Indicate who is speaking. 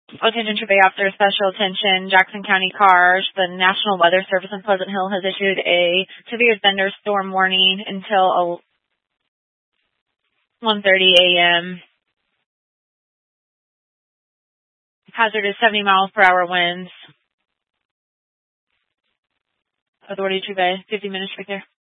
Speaker 1: Attention Troop Officer, special attention, Jackson County Cars. The National Weather Service in Pleasant Hill has issued a severe thunderstorm warning until 1:30 a.m. Hazard is 70 miles per hour winds. Authority Troop A, 50 minutes right there.